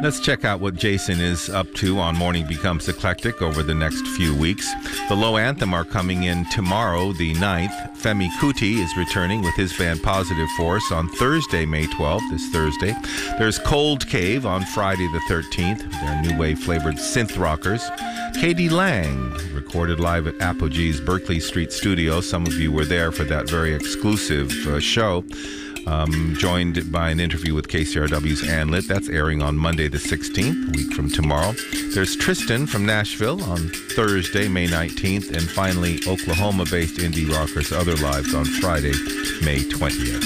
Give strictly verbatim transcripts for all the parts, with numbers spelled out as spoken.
Let's check out what Jason is up to on Morning Becomes Eclectic over the next few weeks. The Low Anthem are coming in tomorrow, the ninth. Femi Kuti is returning with his band Positive Force on Thursday, May twelfth, this Thursday. There's Cold Cave on Friday the thirteenth. They're new wave-flavored synth rockers. Katie Lang, recorded live at Apogee's Berkeley Street studio. Some of you were there for that very exclusive uh, show. Um, joined by an interview with K C R W's Ann Litt. That's airing on Monday the sixteenth, a week from tomorrow. There's Tristan from Nashville on Thursday, May nineteenth. And finally, Oklahoma-based indie rockers Other Lives on Friday, May twentieth.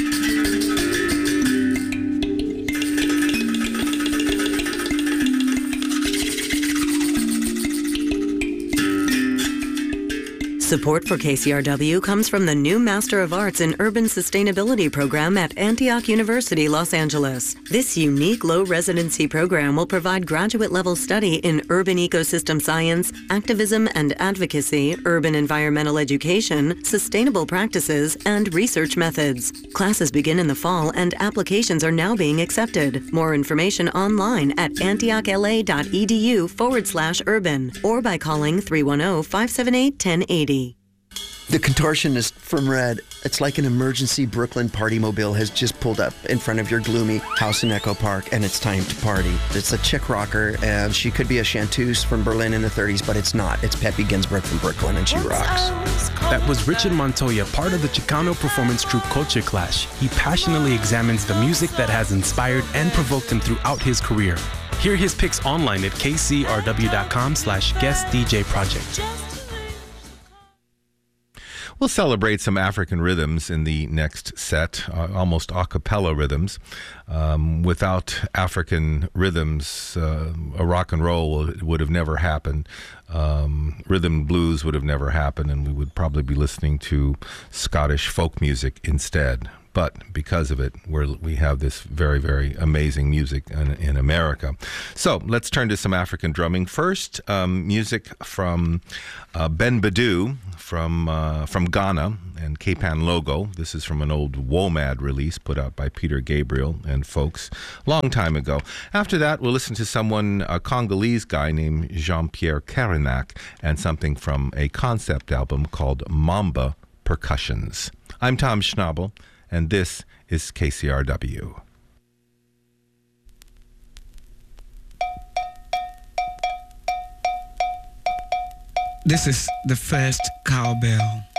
Support for K C R W comes from the new Master of Arts in Urban Sustainability program at Antioch University, Los Angeles. This unique low residency program will provide graduate-level study in urban ecosystem science, activism and advocacy, urban environmental education, sustainable practices, and research methods. Classes begin in the fall and applications are now being accepted. More information online at antiochla.edu forward slash urban or by calling three one zero, five seven eight, one zero eight zero. The Contortionist from Red. It's like an emergency Brooklyn party mobile has just pulled up in front of your gloomy house in Echo Park, and it's time to party. It's a chick rocker, and she could be a chanteuse from Berlin in the thirties, but it's not. It's Pepe Ginsburg from Brooklyn, and she rocks. That was Richard Montoya, part of the Chicano performance troupe Culture Clash. He passionately examines the music that has inspired and provoked him throughout his career. Hear his picks online at kcrw.com slash guest DJ project. We'll celebrate some African rhythms in the next set, uh, almost a cappella rhythms. Um, without African rhythms, uh, a rock and roll would, would have never happened. Um, rhythm blues would have never happened, and we would probably be listening to Scottish folk music instead. But because of it, we're, we have this very, very amazing music in, in America. So let's turn to some African drumming. First, um, music from uh, Ben Badu from uh, from Ghana and Capan Logo. This is from an old WOMAD release put out by Peter Gabriel and folks long time ago. After that, we'll listen to someone, a Congolese guy named Jean-Pierre Karanak, and something from a concept album called Mamba Percussions. I'm Tom Schnabel, and this is K C R W. This is the first cowbell.